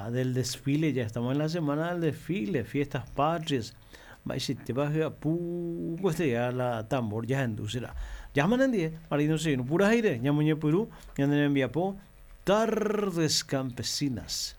del desfile, ya estamos en la semana del desfile, fiestas patrias. Si te vas a poco ya la tambor ya endusera. Llaman en 10, marino se pura aire, ya muñe puru, ya en envía po, tardes campesinas.